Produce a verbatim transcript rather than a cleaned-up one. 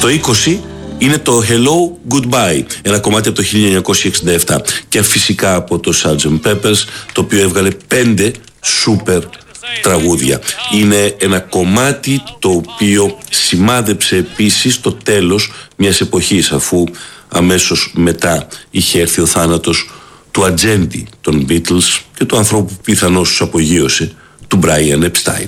Το είκοσι είναι το Hello Goodbye, ένα κομμάτι από το χίλια εννιακόσια εξήντα επτά, και φυσικά από το σάρτζεντ Peppers, το οποίο έβγαλε πέντε σούπερ τραγούδια. Είναι ένα κομμάτι το οποίο σημάδεψε επίσης το τέλος μιας εποχής, αφού αμέσως μετά είχε έρθει ο θάνατος του ατζέντη των Beatles και του ανθρώπου που πιθανώς τους απογείωσε, του Brian Epstein.